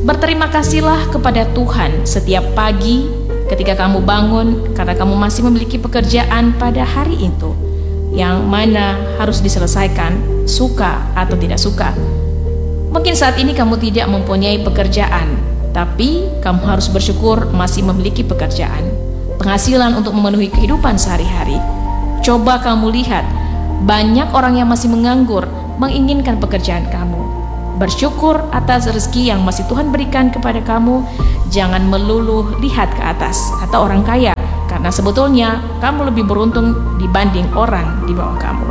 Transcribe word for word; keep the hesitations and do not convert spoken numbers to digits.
Berterima kasihlah kepada Tuhan setiap pagi ketika kamu bangun, karena kamu masih memiliki pekerjaan pada hari itu, yang mana harus diselesaikan, suka atau tidak suka. Mungkin saat ini kamu tidak mempunyai pekerjaan, tapi kamu harus bersyukur masih memiliki pekerjaan, penghasilan untuk memenuhi kehidupan sehari-hari. Coba kamu lihat, banyak orang yang masih menganggur, menginginkan pekerjaan kamu. Bersyukur atas rezeki yang masih Tuhan berikan kepada kamu. Jangan melulu lihat ke atas atau orang kaya, karena sebetulnya kamu lebih beruntung dibanding orang di bawah kamu.